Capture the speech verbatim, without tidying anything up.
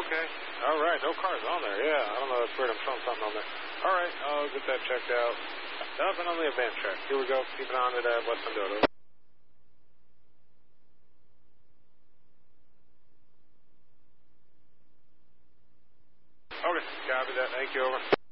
Okay. All right. No cars on there. Yeah. I don't know. That's weird. I'm showing something on there. All right. I'll get that checked out. Nothing on the event track. Here we go. Keep it on at uh, West Mendota. Okay. Copy that. Thank you. Over.